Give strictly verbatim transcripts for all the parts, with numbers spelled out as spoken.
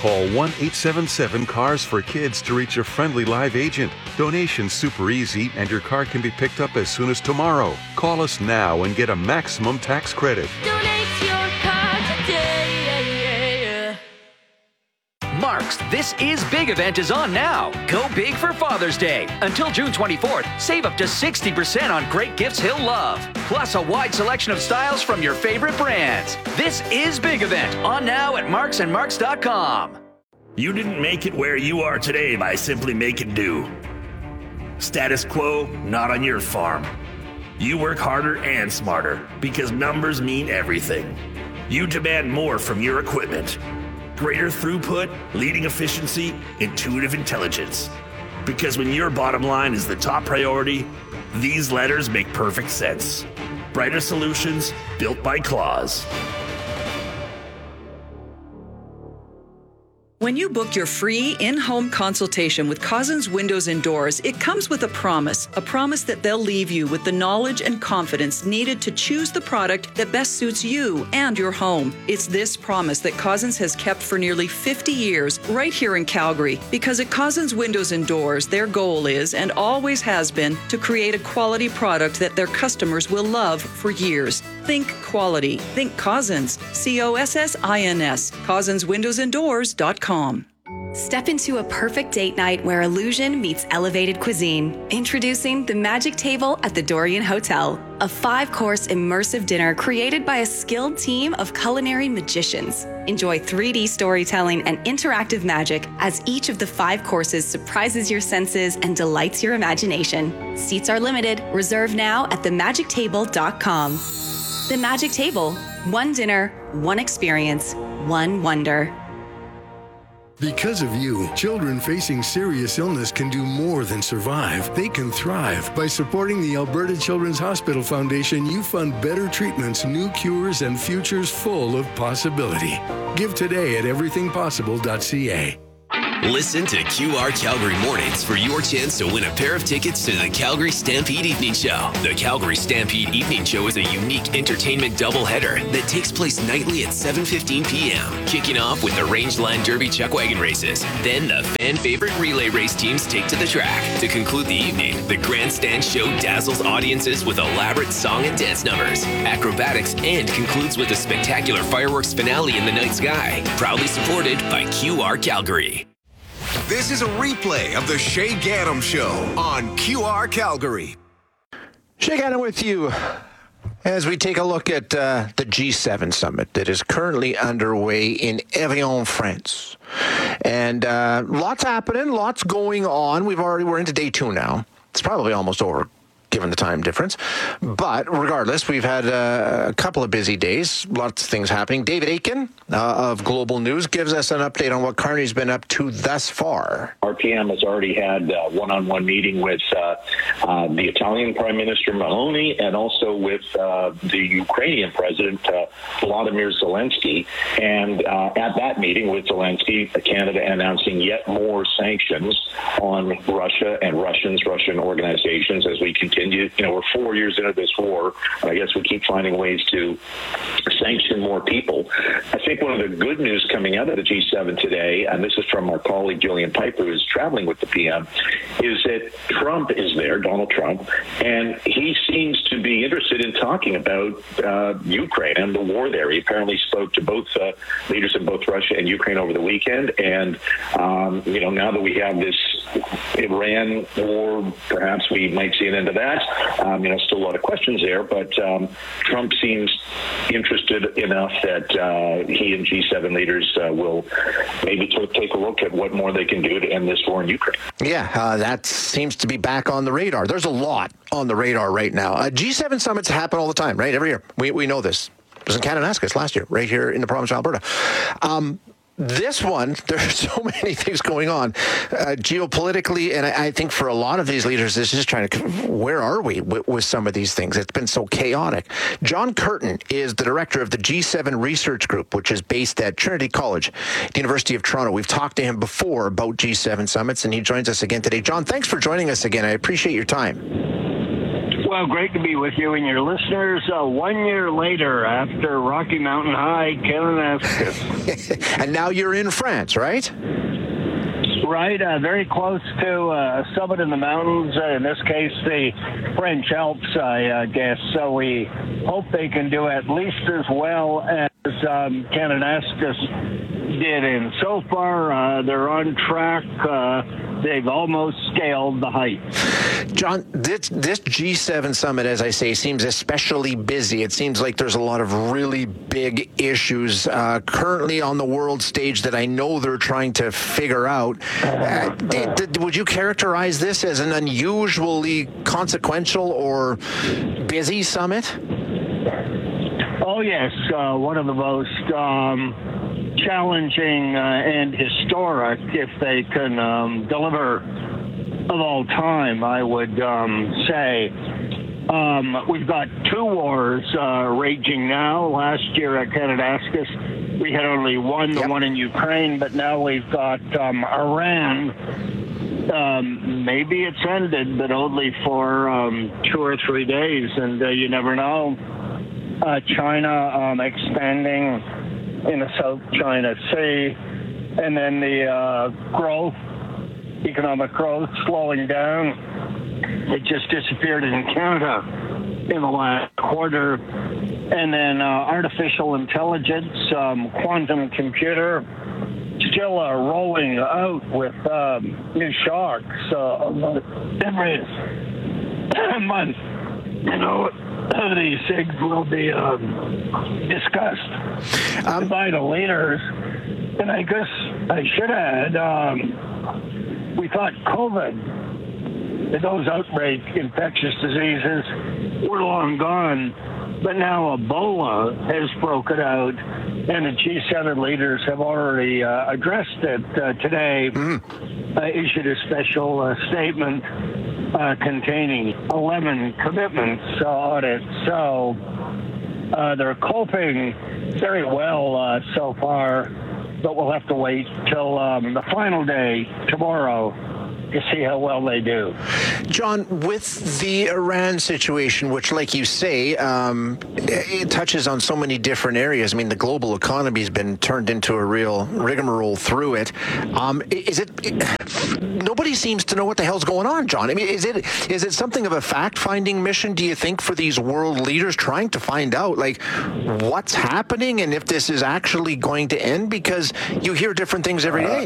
Call one eight seven seven cars for kids to reach a friendly live agent. Donation's super easy, and your car can be picked up as soon as tomorrow. Call us now and get a maximum tax credit. Donate your car today. Mark's This Is Big event is on now. Go big for Father's Day. Until June twenty-fourth, save up to sixty percent on great gifts he'll love. Plus a wide selection of styles from your favorite brands. This Is Big event on now at marks and marks dot com. You didn't make it where you are today by simply making do. Status quo, not on your farm. You work harder and smarter because numbers mean everything. You demand more from your equipment. Greater throughput, leading efficiency, intuitive intelligence. Because when your bottom line is the top priority, these letters make perfect sense. Brighter solutions built by Claus. When you book your free in-home consultation with Cousins Windows and Doors, it comes with a promise, a promise that they'll leave you with the knowledge and confidence needed to choose the product that best suits you and your home. It's this promise that Cousins has kept for nearly fifty years right here in Calgary, because at Cousins Windows and Doors, their goal is, and always has been, to create a quality product that their customers will love for years. Think quality. Think Cousins. C O S S I N S. Cousins Windows and Doors dot com. Step into a perfect date night where illusion meets elevated cuisine. Introducing the Magic Table at the Dorian Hotel, a five-course immersive dinner created by a skilled team of culinary magicians. Enjoy three D storytelling and interactive magic as each of the five courses surprises your senses and delights your imagination. Seats are limited. Reserve now at the magic table dot com. The Magic Table. One dinner, one experience, one wonder. Because of you, children facing serious illness can do more than survive. They can thrive. By supporting the Alberta Children's Hospital Foundation, you fund better treatments, new cures, and futures full of possibility. Give today at everything possible dot c a. Listen to Q R Calgary Mornings for your chance to win a pair of tickets to the Calgary Stampede Evening Show. The Calgary Stampede Evening Show is a unique entertainment doubleheader that takes place nightly at seven fifteen p.m., kicking off with the Rangeland Derby Chuck Wagon races. Then the fan-favorite relay race teams take to the track. To conclude the evening, the Grandstand Show dazzles audiences with elaborate song and dance numbers, acrobatics, and concludes with a spectacular fireworks finale in the night sky. Proudly supported by Q R Calgary. This is a replay of the Shay Gaddam Show on Q R Calgary. Shay Gaddam with you as we take a look at uh, the G seven summit that is currently underway in Evian, France. And uh, lots happening, lots going on. We've already, we're into day two now. It's probably almost over, given the time difference. But regardless, we've had uh, a couple of busy days, lots of things happening. David Aitken uh, of Global News gives us an update on what Carney's been up to thus far. R P M has already had a one-on-one meeting with uh, uh, the Italian Prime Minister Meloni and also with uh, the Ukrainian President uh, Volodymyr Zelensky. And uh, at that meeting with Zelensky, Canada announcing yet more sanctions on Russia and Russians, Russian organizations as we continue. You know, we're four years into this war, and I guess we keep finding ways to sanction more people. I think one of the good news coming out of the G seven today, and this is from our colleague Julian Piper, who is traveling with the P M, is that Trump is there, Donald Trump, and he seems to be interested in talking about uh, Ukraine and the war there. He apparently spoke to both uh, leaders of both Russia and Ukraine over the weekend, and um, you know, now that we have this Iran war, perhaps we might see an end of that. Um, you know, still a lot of questions there, but um, Trump seems interested enough that uh, he and G seven leaders uh, will maybe t- take a look at what more they can do to end this war in Ukraine. Yeah, uh, that seems to be back on the radar. There's a lot on the radar right now. Uh, G seven summits happen all the time, right? Every year. We we know this. It was in Kananaskis last year, right here in the province of Alberta. Um, This one, there's so many things going on uh, geopolitically, and I, I think for a lot of these leaders, it's just trying to, where are we with, with some of these things? It's been so chaotic. John Curtin is the director of the G seven Research Group, which is based at Trinity College, the University of Toronto. We've talked to him before about G seven summits, and he joins us again today. John, thanks for joining us again. I appreciate your time. Well, Oh, great to be with you and your listeners. Uh, one year later, after Rocky Mountain High, Kananaskis. And now you're in France, right? Right, uh, very close to uh, a summit in the mountains, uh, in this case, the French Alps, I uh, guess. So we hope they can do at least as well as um, Kananaskis did. And so far, uh, they're on track. Uh, they've almost scaled the height. John, this, this G seven summit, as I say, seems especially busy. It seems like there's a lot of really big issues uh, currently on the world stage that I know they're trying to figure out. Uh, did, did, would you characterize this as an unusually consequential or busy summit? Oh, yes. Uh, one of the most um, challenging uh, and historic, if they can um, deliver of all time, I would um, say. Um, we've got two wars uh, raging now. Last year at Kananaskis, we had only one, the yep. one in Ukraine, but now we've got um, Iran. Um, maybe it's ended, but only for um, two or three days, and uh, you never know. Uh, China um, expanding in the South China Sea, and then the uh, growth, economic growth slowing down. It just disappeared in Canada in the last quarter. And then uh, artificial intelligence, um, quantum computer, still uh, rolling out with um, new shocks uh, every month. You know, these things will be um, discussed um, by the leaders. And I guess I should add, um, we thought COVID, those outbreak infectious diseases were long gone, but now Ebola has broken out, and the G seven leaders have already uh, addressed it uh, today, mm. uh, issued a special uh, statement uh, containing eleven commitments uh, on it. So uh, they're coping very well uh, so far, but we'll have to wait till um, the final day tomorrow to see how well they do. John, with the Iran situation, which, like you say, um, it touches on so many different areas. I mean, the global economy has been turned into a real rigmarole through it. Um, is it, it? Nobody seems to know what the hell's going on, John. I mean, is it is it something of a fact-finding mission, do you think, for these world leaders trying to find out, like, what's happening and if this is actually going to end? Because you hear different things every day.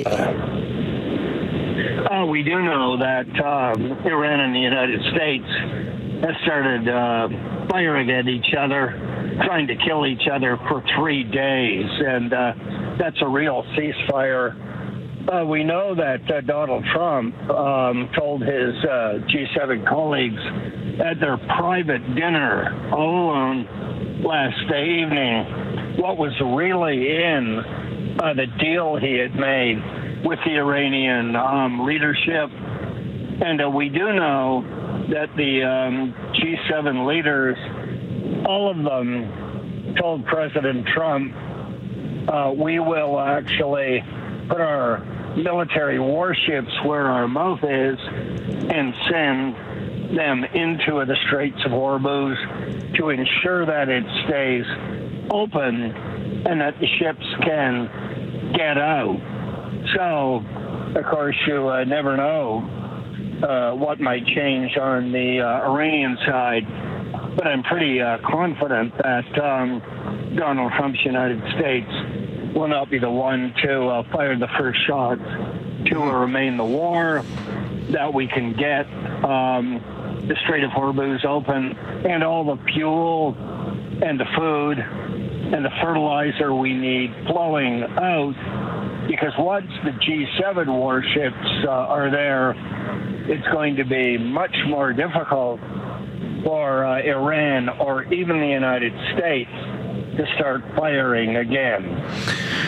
Uh, we do know that um, Iran and the United States have started uh, firing at each other, trying to kill each other for three days, and uh, that's a real ceasefire. Uh, we know that uh, Donald Trump um, told his uh, G seven colleagues at their private dinner all alone last evening what was really in uh, the deal he had made with the Iranian um, leadership. And uh, we do know that the um, G seven leaders, all of them told President Trump, uh, we will actually put our military warships where our mouth is and send them into the Straits of Hormuz to ensure that it stays open and that the ships can get out. So, of course, you uh, never know uh, what might change on the uh, Iranian side, but I'm pretty uh, confident that um, Donald Trump's United States will not be the one to uh, fire the first shot to uh, remain the war, that we can get um, the Strait of Hormuz open and all the fuel and the food and the fertilizer we need flowing out. Because once the G seven warships uh, are there, it's going to be much more difficult for uh, Iran or even the United States to start firing again.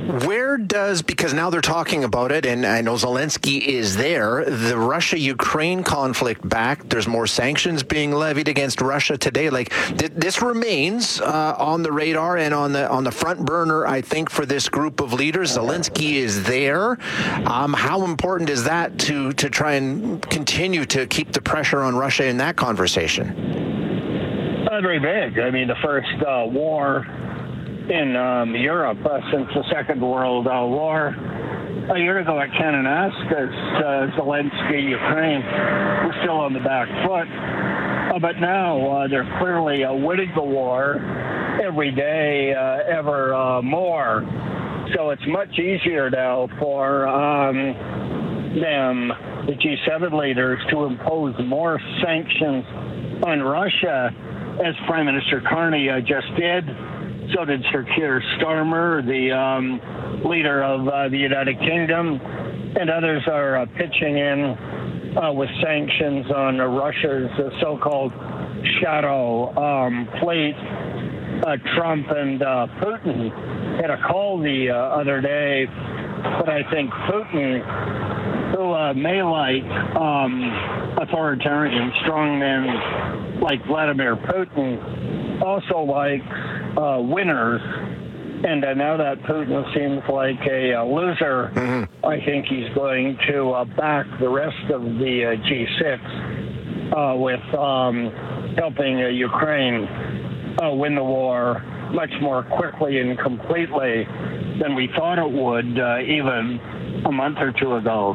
Where does, because now they're talking about it, and I know Zelensky is there, the Russia-Ukraine conflict back, there's more sanctions being levied against Russia today. Like, th- this remains uh, on the radar and on the on the front burner, I think, for this group of leaders. Zelensky is there. Um, how important is that to, to try and continue to keep the pressure on Russia in that conversation? Not very big. I mean, the first uh, war in um, Europe uh, since the Second World uh, War. A year ago at Kananaskis, uh, Zelensky, Ukraine, was still on the back foot. Uh, but now uh, they're clearly uh, winning the war every day, uh, ever uh, more. So it's much easier now for um, them, the G seven leaders, to impose more sanctions on Russia, as Prime Minister Carney uh, just did. So did Sir Keir Starmer, the um, leader of uh, the United Kingdom, and others are uh, pitching in uh, with sanctions on uh, Russia's uh, so-called shadow um, fleet. Uh, Trump and uh, Putin had a call the uh, other day, but I think Putin, who uh, may like um, authoritarian strongmen like Vladimir Putin, also likes uh, winners. And uh, now that Putin seems like a uh, loser, mm-hmm. I think he's going to uh, back the rest of the uh, G six uh, with um, helping uh, Ukraine uh, win the war much more quickly and completely than we thought it would uh, even a month or two ago.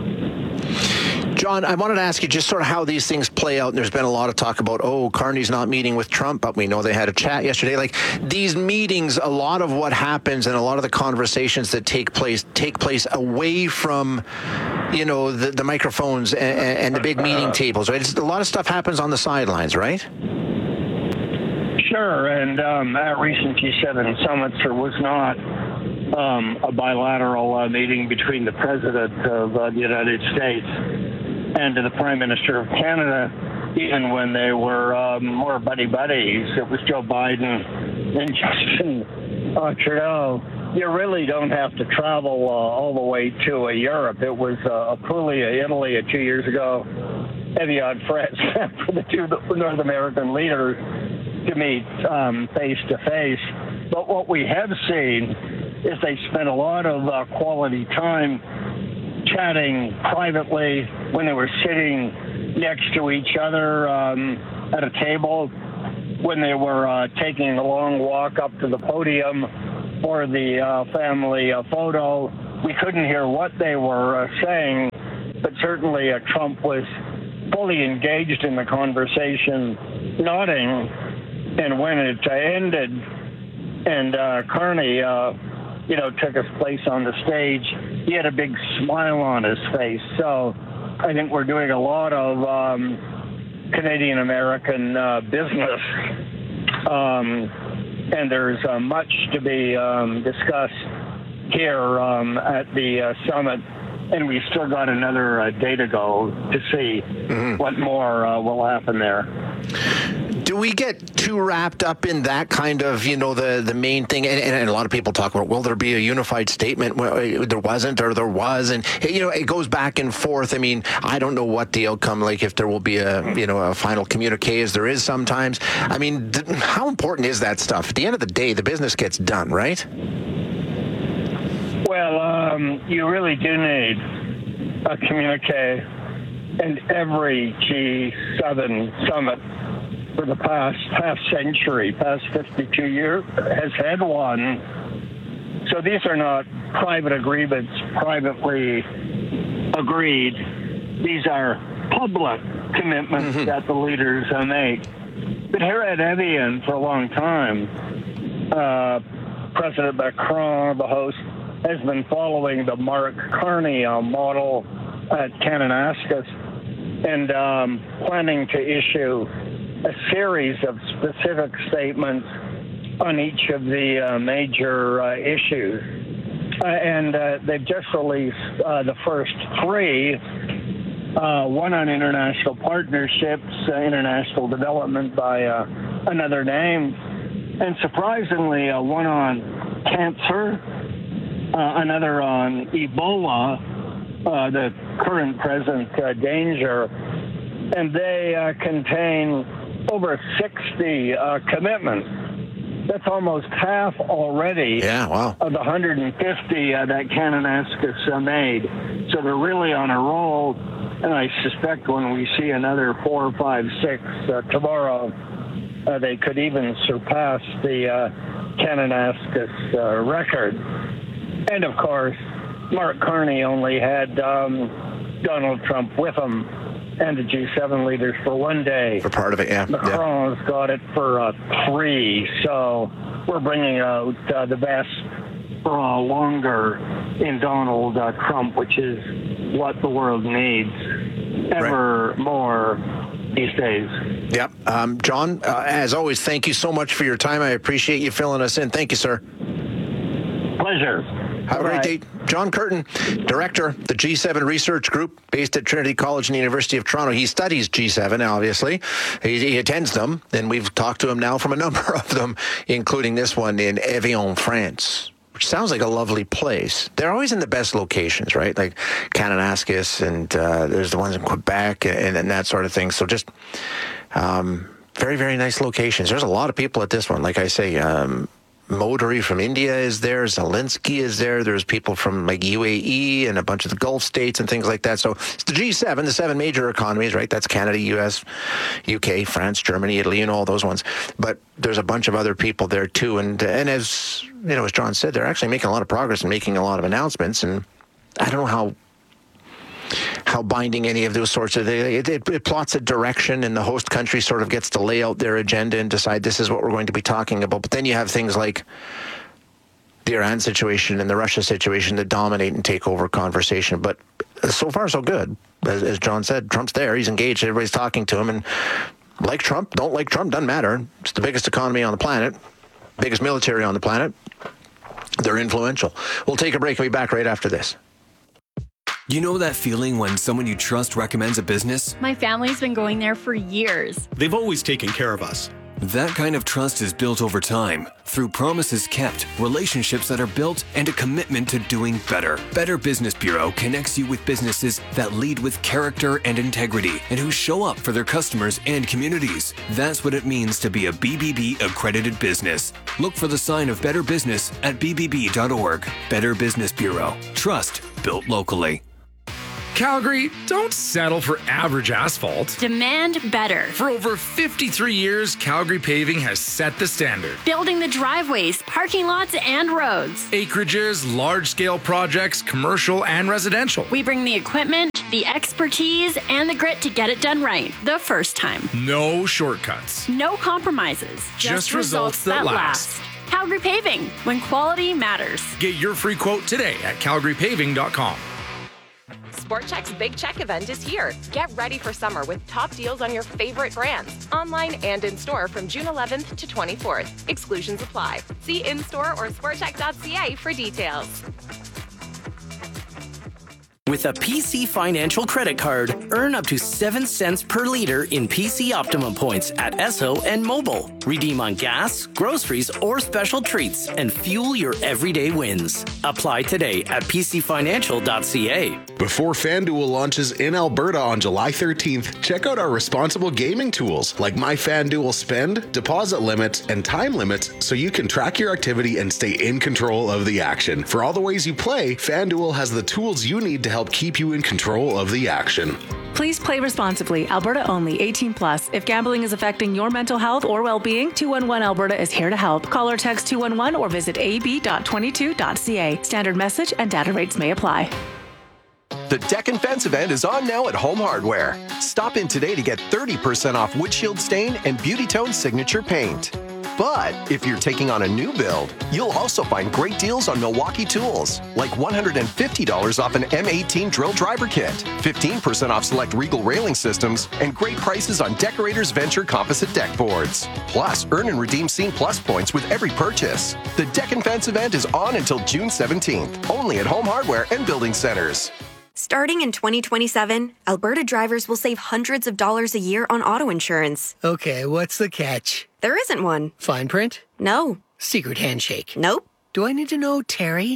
John, I wanted to ask you just sort of how these things play out. And there's been a lot of talk about, oh, Carney's not meeting with Trump, but we know they had a chat yesterday. Like, these meetings, a lot of what happens and a lot of the conversations that take place take place away from, you know, the, the microphones and, and the big meeting tables, right? It's, a lot of stuff happens on the sidelines, right? Sure. And um, at recent G seven summits, there was not um, a bilateral uh, meeting between the President of uh, the United States and the Prime Minister of Canada, even when they were um, more buddy-buddies. It was Joe Biden and Justin uh, Trudeau. You really don't have to travel uh, all the way to uh, Europe. It was uh, Apulia, Italy, uh, two years ago. Evian France for the two North American leaders to meet um, face-to-face. But what we have seen is they spent a lot of uh, quality time chatting privately when they were sitting next to each other um, at a table, when they were uh, taking a long walk up to the podium for the uh, family uh, photo. We couldn't hear what they were uh, saying, but certainly uh, Trump was fully engaged in the conversation, nodding. And when it uh, ended and uh, Carney uh, you know, took his place on the stage, he had a big smile on his face. So I think we're doing a lot of um, Canadian-American uh, business, um, and there's uh, much to be um, discussed here um, at the uh, summit, and we've still got another uh, day to go to see mm-hmm. what more uh, will happen there. Do we get too wrapped up in that kind of, you know, the, the main thing? And, and a lot of people talk about, will there be a unified statement? Well, there wasn't, or there was. And, you know, it goes back and forth. I mean, I don't know what the outcome, like if there will be a, you know, a final communique, as there is sometimes. I mean, th- how important is that stuff? At the end of the day, the business gets done, right? Well, um, you really do need a communique. And every G seven summit for the past half century, past fifty-two years, has had one. So these are not private agreements, privately agreed. These are public commitments mm-hmm. that the leaders uh, make. But here at Evian for a long time, uh, President Macron, the host, has been following the Mark Carney uh, model at Kananaskis and um, planning to issue a series of specific statements on each of the uh, major uh, issues. Uh, and uh, they've just released uh, the first three, uh, one on international partnerships, uh, international development by uh, another name, and surprisingly, uh, one on cancer another on Ebola, uh, the current present uh, danger, and they uh, contain over sixty uh, commitments. That's almost half already yeah, wow. of the one hundred fifty uh, that Kananaskis uh, made. So they're really on a roll, and I suspect when we see another four, five, six uh, tomorrow, uh, they could even surpass the uh, Kananaskis uh, record. And, of course, Mark Carney only had um, Donald Trump with him and the G seven leaders for one day. For part of it, yeah. Macron's yeah. got it for uh, three. So we're bringing out uh, the best for uh, longer in Donald uh, Trump, which is what the world needs ever right. more these days. Yep. Um, John, uh, as always, thank you so much for your time. I appreciate you filling us in. Thank you, sir. Pleasure. Have a great day. John Curtin, Director, the G seven Research Group, based at Trinity College and the University of Toronto. He studies G seven, obviously. He, he attends them, and we've talked to him now from a number of them, including this one in Evian, France, which sounds like a lovely place. They're always in the best locations, right? Like Kananaskis, and uh, there's the ones in Quebec and, and that sort of thing. So just um, very, very nice locations. There's a lot of people at this one. Like I say, um, Modri from India is there. Zelensky is there. There's people from like U A E and a bunch of the Gulf states and things like that. So it's the G seven, the seven major economies, right? That's Canada, U S, U K, France, Germany, Italy, and all those ones. But there's a bunch of other people there too. And and as you know, as John said, they're actually making a lot of progress and making a lot of announcements. And I don't know how how binding any of those sorts of it, it, it plots a direction, and the host country sort of gets to lay out their agenda and decide this is what we're going to be talking about. But then you have things like the Iran situation and the Russia situation that dominate and take over conversation. But so far, so good. As, as John said, Trump's there. He's engaged. Everybody's talking to him. And like Trump, don't like Trump, doesn't matter. It's the biggest economy on the planet, biggest military on the planet. They're influential. We'll take a break and be back right after this. You know that feeling when someone you trust recommends a business? My family's been going there for years. They've always taken care of us. That kind of trust is built over time through promises kept, relationships that are built, and a commitment to doing better. Better Business Bureau connects you with businesses that lead with character and integrity and who show up for their customers and communities. That's what it means to be a B B B accredited business. Look for the sign of Better Business at b b b dot org. Better Business Bureau. Trust built locally. Calgary, don't settle for average asphalt. Demand better. For over fifty-three years, Calgary Paving has set the standard. Building the driveways, parking lots, and roads. Acreages, large-scale projects, commercial and residential. We bring the equipment, the expertise, and the grit to get it done right the first time. No shortcuts. No compromises. Just, Just results, results that, that last. last. Calgary Paving, when quality matters. Get your free quote today at calgary paving dot com. Sport Chek's Big Check event is here. Get ready for summer with top deals on your favorite brands, online and in-store from June eleventh to twenty-fourth. Exclusions apply. See in-store or sport chek dot c a for details. With a P C Financial credit card, earn up to seven cents per liter in P C Optimum points at Esso and Mobile. Redeem on gas, groceries, or special treats and fuel your everyday wins. Apply today at p c financial dot c a. Before FanDuel launches in Alberta on July thirteenth, check out our responsible gaming tools like My FanDuel Spend, deposit limits, and time limits so you can track your activity and stay in control of the action. For all the ways you play, FanDuel has the tools you need to help keep you in control of the action. Please play responsibly. Alberta only. eighteen plus. If gambling is affecting your mental health or well-being, two one one Alberta is here to help. Call or text two one one or visit a b dot twenty-two dot c a. Standard message and data rates may apply. The Deck and Fence event is on now at Home Hardware. Stop in today to get thirty percent off windshield stain and Beauty Tone signature paint. But if you're taking on a new build, you'll also find great deals on Milwaukee tools, like one hundred fifty dollars off an M eighteen drill driver kit, fifteen percent off select Regal railing systems, and great prices on Decorators Venture composite deck boards. Plus, earn and redeem Scene Plus points with every purchase. The Deck and Fence event is on until June seventeenth, only at Home Hardware and Building Centers. Starting in twenty twenty-seven, Alberta drivers will save hundreds of dollars a year on auto insurance. Okay, what's the catch? There isn't one. Fine print? No. Secret handshake? Nope. Do I need to know Terry?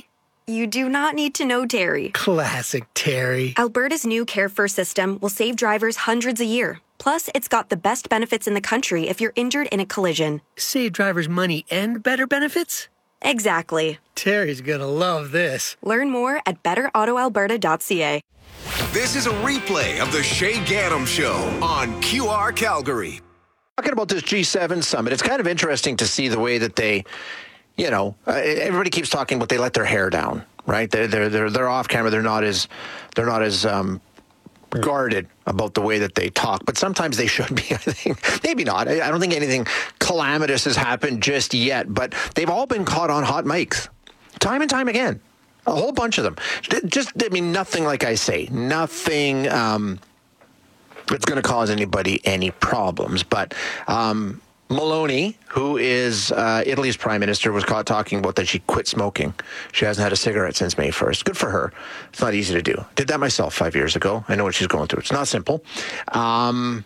You do not need to know Terry. Classic Terry. Alberta's new Care First system will save drivers hundreds a year. Plus, it's got the best benefits in the country if you're injured in a collision. Save drivers money and better benefits? Exactly. Terry's gonna love this. Learn more at better auto alberta dot c a. This is a replay of the Shay Gaddam Show on Q R Calgary. Talking about this G seven summit, it's kind of interesting to see the way that they, you know, uh, everybody keeps talking about they let their hair down, right? They're they're they're, they're off camera. They're not as they're not as um, guarded about the way that they talk, but sometimes they should be. I think maybe not. I, I don't think anything calamitous has happened just yet, but they've all been caught on hot mics, time and time again. A whole bunch of them. Just, I mean, nothing like I say, nothing. Um, It's going to cause anybody any problems. But um, Meloni, who is uh, Italy's prime minister, was caught talking about that she quit smoking. She hasn't had a cigarette since May first. Good for her. It's not easy to do. Did that myself five years ago. I know what she's going through. It's not simple. Um,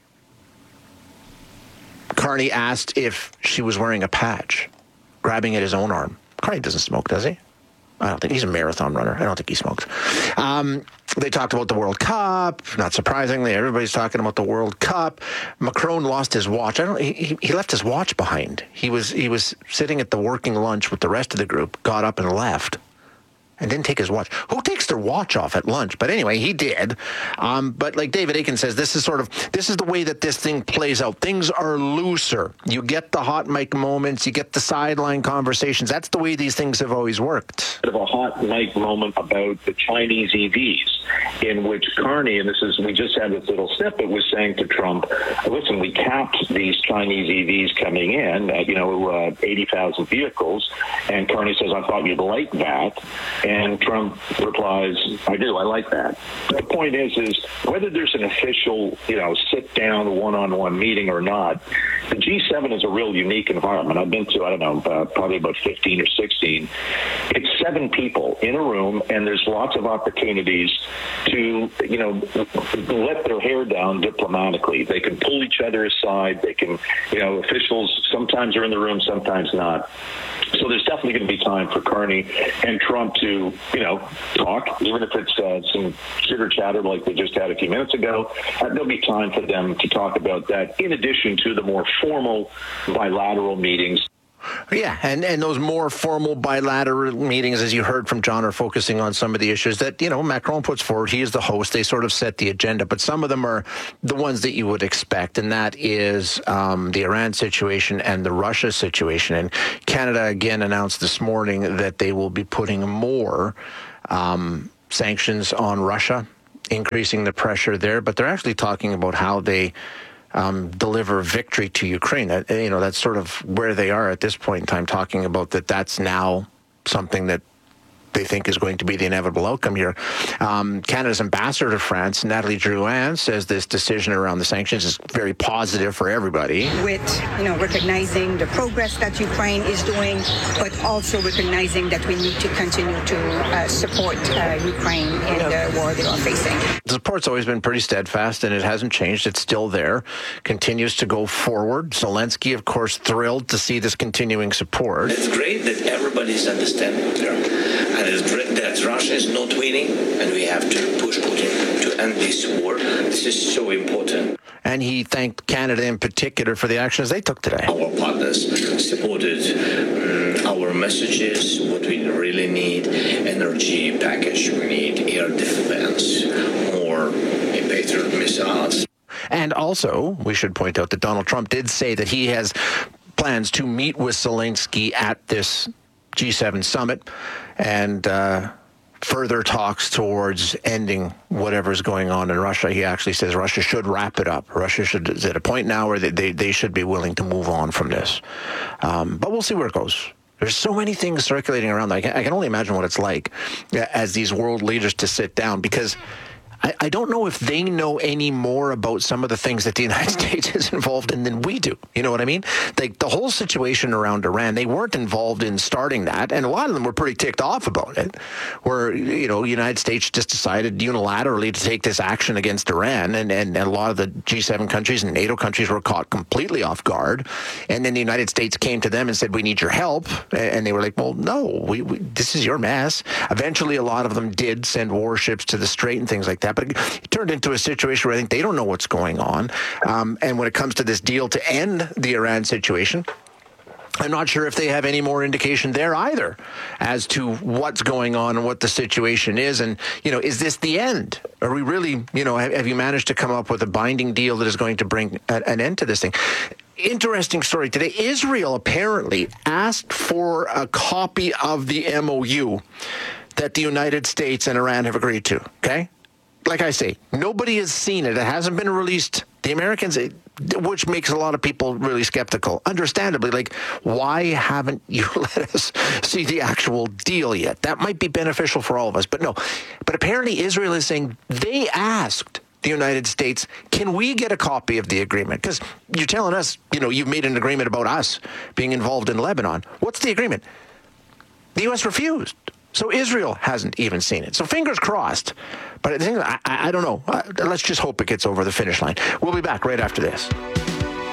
Carney asked if she was wearing a patch, grabbing at his own arm. Carney doesn't smoke, does he? I don't think he's a marathon runner. I don't think he smokes. Um, they talked about the World Cup. Not surprisingly, everybody's talking about the World Cup. Macron lost his watch. I don't. He, he left his watch behind. He was he was sitting at the working lunch with the rest of the group. Got up and left, and didn't take his watch. Who takes their watch off at lunch? But anyway, he did. Um, but like David Aiken says, this is sort of this is the way that this thing plays out. Things are looser. You get the hot mic moments. You get the sideline conversations. That's the way these things have always worked. Of a hot mic moment about the Chinese E Vs, in which Carney, and this is we just had this little snippet, was saying to Trump, "Listen, we capped these Chinese E Vs coming in, uh, you know, uh, eighty thousand vehicles," and Carney says, "I thought you'd like that." And Trump replies, "I do. I like that." But the point is, is whether there's an official, you know, sit-down, one-on-one meeting or not, the G seven is a real unique environment. I've been to, I don't know, uh, probably about fifteen or sixteen. It's seven people in a room, and there's lots of opportunities to, you know, let their hair down diplomatically. They can pull each other aside. They can, you know, officials sometimes are in the room, sometimes not. So there's definitely going to be time for Carney and Trump to, you know, talk, even if it's uh, some chitter chatter like they just had a few minutes ago. Uh, there'll be time for them to talk about that, in addition to the more formal bilateral meetings. Yeah, and, and those more formal bilateral meetings, as you heard from John, are focusing on some of the issues that, you know, Macron puts forward. He is the host. They sort of set the agenda, but some of them are the ones that you would expect, and that is um, the Iran situation and the Russia situation. And Canada, again, announced this morning that they will be putting more um, sanctions on Russia, increasing the pressure there, but they're actually talking about how they Um, deliver victory to Ukraine. That, you know, that's sort of where they are at this point in time, talking about that that's now something that they think is going to be the inevitable outcome here. Um, Canada's ambassador to France, Nathalie Drouin, says this decision around the sanctions is very positive for everybody. With, you know, recognizing the progress that Ukraine is doing, but also recognizing that we need to continue to uh, support uh, Ukraine in the war they are facing. The support's always been pretty steadfast, and it hasn't changed. It's still there, continues to go forward. Zelensky, of course, thrilled to see this continuing support. It's great that everybody's understanding there. And it's great that Russia is not winning, and we have to push Putin to end this war. This is so important. And he thanked Canada in particular for the actions they took today. Our partners supported um, our messages, what we really need, energy package, we need air defense, more Patriot missiles. And also, we should point out that Donald Trump did say that he has plans to meet with Zelensky at this G seven summit and uh, further talks towards ending whatever's going on in Russia. He actually says Russia should wrap it up. Russia should is at a point now where they, they, they should be willing to move on from this. Um, but we'll see where it goes. There's so many things circulating around. I can, I can only imagine what it's like as these world leaders to sit down, because I, I don't know if they know any more about some of the things that the United States is involved in than we do. You know what I mean? Like the whole situation around Iran, they weren't involved in starting that, and a lot of them were pretty ticked off about it, where, you know, the United States just decided unilaterally to take this action against Iran, and, and, and a lot of the G seven countries and NATO countries were caught completely off guard, and then the United States came to them and said, we need your help, and they were like, well, no, we, we, this is your mess. Eventually, a lot of them did send warships to the Strait and things like that, but it turned into a situation where I think they don't know what's going on, um, and when it comes to this deal to end the Iran situation, I'm not sure if they have any more indication there either as to what's going on and what the situation is. And, you know, is this the end? Are we really, you know, have, have you managed to come up with a binding deal that is going to bring a, an end to this thing? Interesting story today. Israel apparently asked for a copy of the M O U that the United States and Iran have agreed to, okay? Like I say, nobody has seen it. It hasn't been released. The Americans, which makes a lot of people really skeptical. Understandably, like, why haven't you let us see the actual deal yet? That might be beneficial for all of us, but no. But apparently Israel is saying they asked the United States, can we get a copy of the agreement? Because you're telling us, you know, you've made an agreement about us being involved in Lebanon. What's the agreement? The U S refused. So Israel hasn't even seen it. So fingers crossed. But I, think, I, I don't know. Uh, let's just hope it gets over the finish line. We'll be back right after this.